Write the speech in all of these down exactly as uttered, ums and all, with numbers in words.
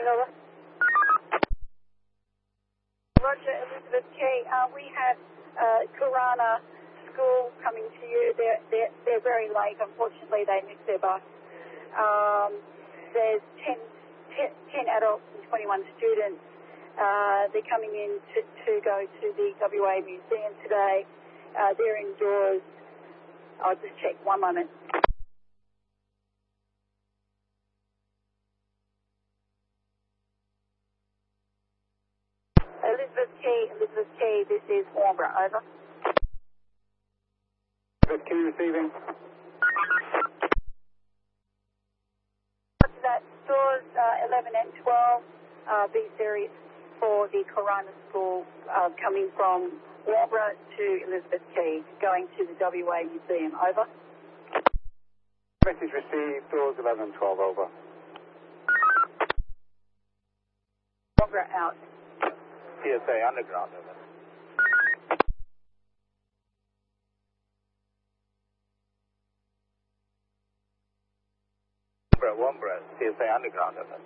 over. Roger, Elizabeth Key. Uh, we have uh, Kurana School coming to you. They're, they're, they're very late. Unfortunately, they missed their bus. Um, there's ten, ten, ten adults and twenty-one students. Uh, they're coming in to, to go to the W A Museum today. Uh, they're indoors. I'll just check. One moment. Elizabeth Key, Elizabeth Key, this is Warnbro, over. Elizabeth Key receiving. After that, stores uh, eleven and twelve, uh, B series for the Kurana School uh, coming from Warnbro to Elizabeth Key, going to the W A Museum, over. Message received, doors eleven and twelve, over. Warnbro out. T S A Underground, over. Warnbro, T S A Underground, over.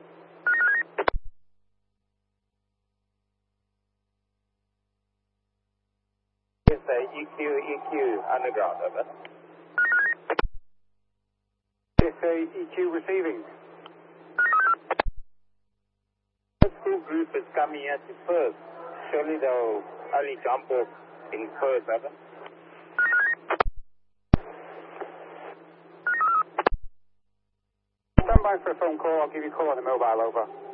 T S A E Q, E Q, Underground, over. T S A E Q receiving. The school group is coming at the first. Surely they'll only jump off in first, over. Stand by for a phone call. I'll give you a call on the mobile, over.